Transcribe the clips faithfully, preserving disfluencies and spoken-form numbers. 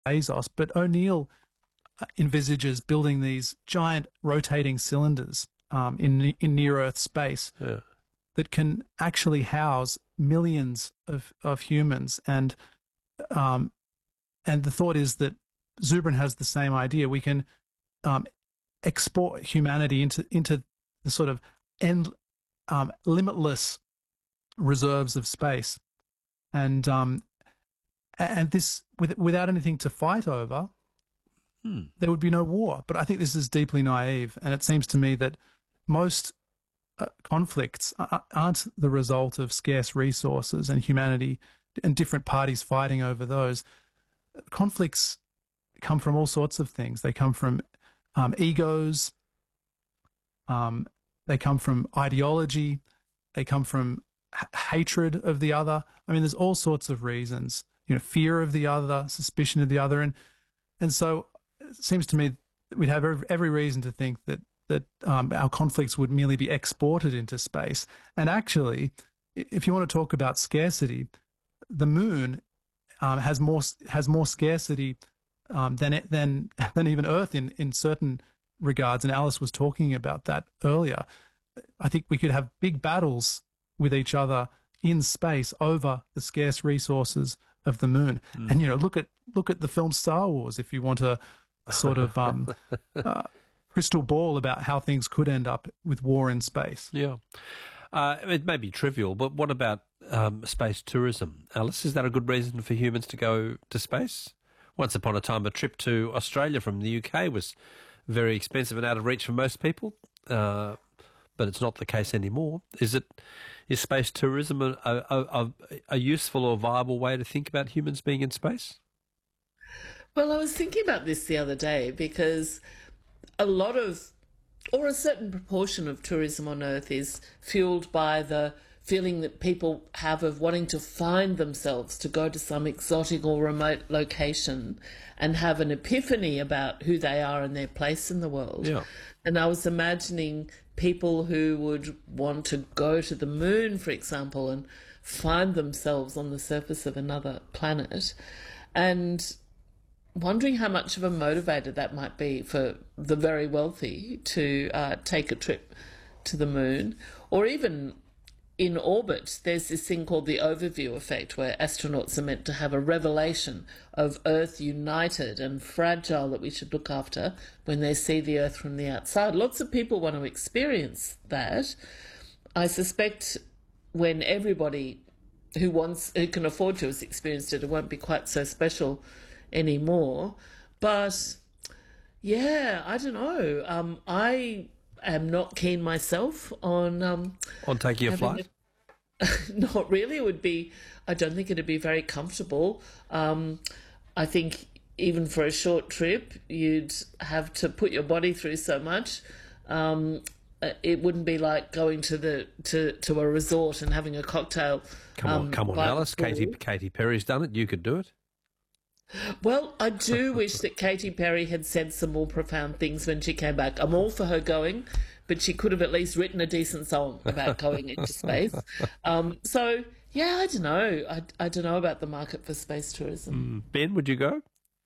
Bezos, but O'Neill uh, envisages building these giant rotating cylinders um, in in near Earth space Yeah. that can actually house millions of of humans. And um, and the thought is that Zubrin has the same idea. We can um, export humanity into into the sort of end um, limitless reserves of space, and um, and this with, without anything to fight over, Hmm. there would be no war. But I think this is deeply naive, and it seems to me that most uh, conflicts aren't the result of scarce resources and humanity and different parties fighting over those. Conflicts come from all sorts of things. They come from um, egos. Um, they come from ideology. They come from h- hatred of the other. I mean, there's all sorts of reasons. You know, fear of the other, suspicion of the other, and and so it seems to me that we'd have every, every reason to think that that um, our conflicts would merely be exported into space. And actually, if you want to talk about scarcity, the moon um, has more has more scarcity um, than it, than than even Earth in in certain regards. And Alice was talking about that earlier. I think we could have big battles with each other in space over the scarce resources of the moon. Mm. And you know, look at look at the film Star Wars. If you want a, a sort of um, uh, crystal ball about how things could end up with war in space. Yeah. Uh, it may be trivial, but what about um, space tourism? Alice, is that a good reason for humans to go to space? Once upon a time, a trip to Australia from the U K was very expensive and out of reach for most people, uh, but it's not the case anymore. Is it? Is space tourism a, a, a, a useful or viable way to think about humans being in space? Well, I was thinking about this the other day because a lot of, or a certain proportion of tourism on Earth is fueled by the feeling that people have of wanting to find themselves, to go to some exotic or remote location and have an epiphany about who they are and their place in the world. Yeah. And I was imagining people who would want to go to the moon, for example, and find themselves on the surface of another planet, and wondering how much of a motivator that might be for the very wealthy to uh, take a trip to the moon. Or even in orbit, there's this thing called the overview effect, where astronauts are meant to have a revelation of Earth united and fragile that we should look after when they see the Earth from the outside. Lots of people want to experience that. I suspect when everybody who wants, who can afford to has experienced it, it won't be quite so special anymore. But yeah, I don't know. Um, I am not keen myself on um, on taking a flight. A, not really. It would be. I don't think it'd be very comfortable. Um, I think even for a short trip, you'd have to put your body through so much. Um, it wouldn't be like going to the to, to a resort and having a cocktail. Come on, um, come on, by the Alice. pool. Katy Katy Perry's done it. You could do it. Well, I do wish that Katy Perry had said some more profound things when she came back. I'm all for her going, but she could have at least written a decent song about going into space. Um, so, yeah, I don't know. I, I don't know about the market for space tourism. Mm. Ben, would you go?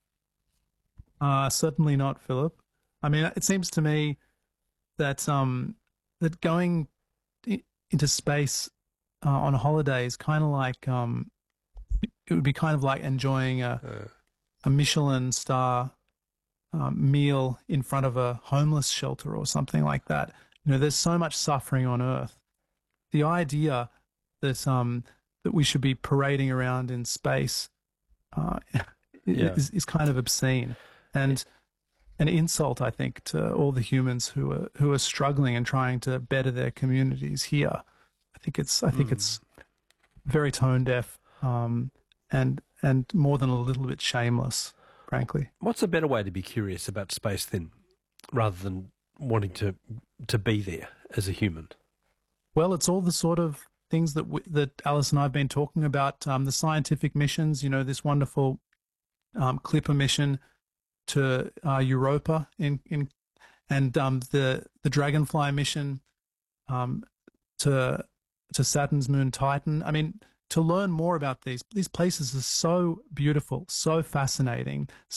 Uh, certainly not, Philip. I mean, it seems to me that um, that going i- into space uh, on a holiday is kind of like um, it would be kind of like enjoying a Uh, a Michelin star um, meal in front of a homeless shelter or something like that. You know, there's so much suffering on Earth. The idea that um that we should be parading around in space uh, Yeah. is is kind of obscene and an insult, I think, to all the humans who are who are struggling and trying to better their communities here. I think it's I think Mm. it's very tone deaf um, and and more than a little bit shameless, frankly. What's a better way to be curious about space then, rather than wanting to to be there as a human? Well, it's all the sort of things that we, that Alice and I have been talking about. Um, the scientific missions, you know, this wonderful um, Clipper mission to uh, Europa, in in and um, the the Dragonfly mission um, to to Saturn's moon Titan. I mean, to learn more about these. These places are so beautiful, so fascinating,